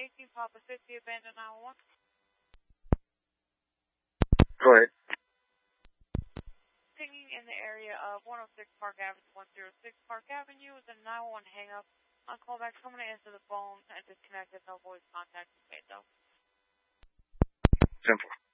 18 Papa 50, abandoned 911. Go ahead. Pinging in the area of 106 Park Avenue, 106 Park Avenue with a 911 hang-up. On callback, someone to answer the phone and disconnected. No voice contact is made, though. Simple.